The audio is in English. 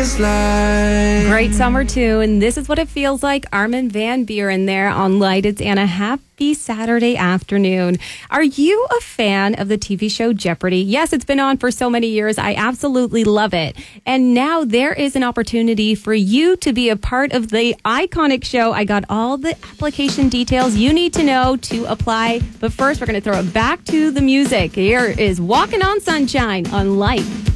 feels like. Great summer tune. This is what it feels like. Armin van Buuren there on Light. It's Anna. Happy Saturday afternoon. Are you a fan of the TV show Jeopardy? Yes, it's been on for so many years. I absolutely love it. And now there is an opportunity for you to be a part of the iconic show. I got all the application details you need to know to apply. But first, we're going to throw it back to the music. Here is Walking on Sunshine on Light.